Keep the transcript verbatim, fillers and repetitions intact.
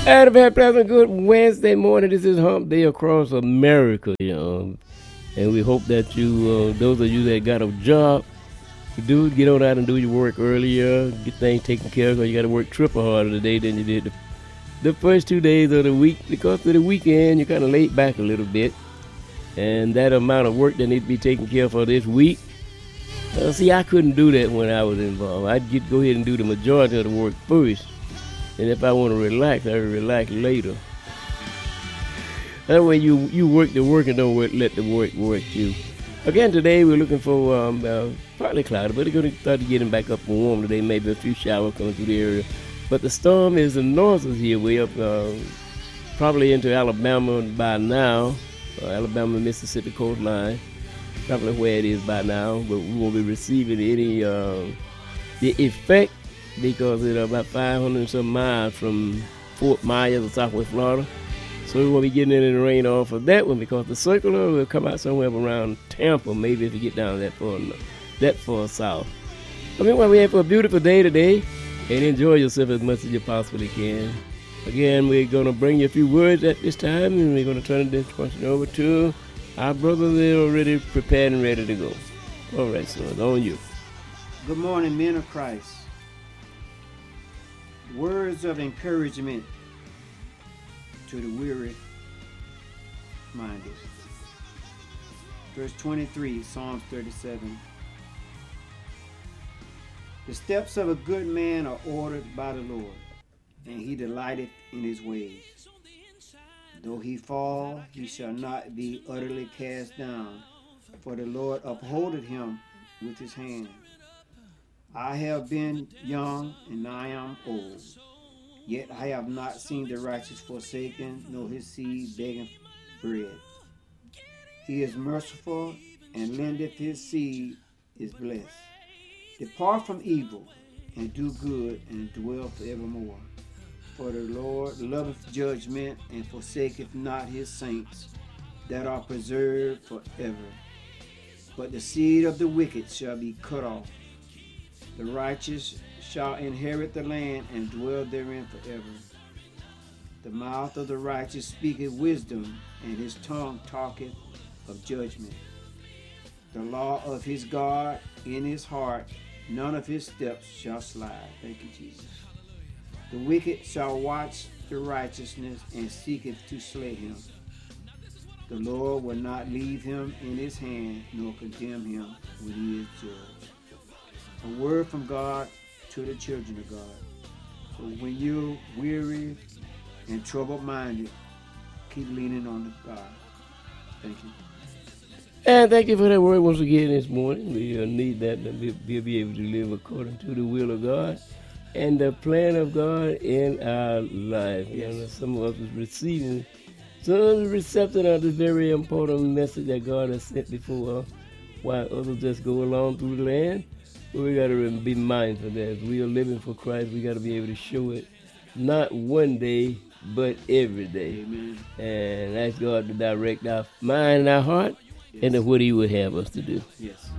And a very pleasant good Wednesday morning. This is Hump Day across America, you know. And we hope that you, uh, those of you that got a job, you do get on out and do your work earlier, get things taken care of, because you got to work triple harder today than you did the, the first two days of the week. Because of the weekend, you're kind of laid back a little bit. And that amount of work that needs to be taken care of for this week, uh, see, I couldn't do that when I was involved. I'd get, go ahead and do the majority of the work first. And if I want to relax, I relax later. That way you, you work the work and don't work, let the work work you. Again, today we're looking for um, uh, partly cloudy, but it's going to start getting back up and warm today. Maybe a few showers coming through the area. But the storm is the north of here, way up uh, probably into Alabama by now. Uh, Alabama, Mississippi coastline. Probably where it is by now. But we won't be receiving any uh, the effect, because it's about five hundred and some miles from Fort Myers, Southwest Florida. So we won't be getting any rain off of that one, because the circular will come out somewhere around Tampa, maybe if you get down that far, that far south. I mean, well, we have a beautiful day today, and enjoy yourself as much as you possibly can. Again, we're going to bring you a few words at this time, and we're going to turn this question over to our brothers. They're already prepared and ready to go. All right, so it's on you. Good morning, men of Christ. Words of encouragement to the weary minded. Verse twenty-three, Psalms thirty-seven. The steps of a good man are ordered by the Lord, and he delighteth in his ways. Though he fall, he shall not be utterly cast down, for the Lord upholdeth him with his hand. I have been young, and I am old, yet I have not seen the righteous forsaken, nor his seed begging bread. He is merciful, and lendeth his seed is blessed. Depart from evil, and do good, and dwell forevermore. For the Lord loveth judgment, and forsaketh not his saints that are preserved forever. But the seed of the wicked shall be cut off. The righteous shall inherit the land and dwell therein forever. The mouth of the righteous speaketh wisdom, and his tongue talketh of judgment. The law of his God in his heart, none of his steps shall slide. Thank you, Jesus. The wicked shall watch the righteousness, and seeketh to slay him. The Lord will not leave him in his hand, nor condemn him when he is judged. A word from God to the children of God. So when you're weary and troubled-minded, keep leaning on God. Thank you. And thank you for that word once again this morning. We uh, need that to be, be able to live according to the will of God and the plan of God in our life. Yes. You know, some of us is receiving, some of us receptive of this very important message that God has sent before us, while others just go along through the land. But we got to be mindful that as we are living for Christ, we got to be able to show it not one day, but every day. Amen. And ask God to direct our mind and our heart, yes, into what he would have us to do. Yes.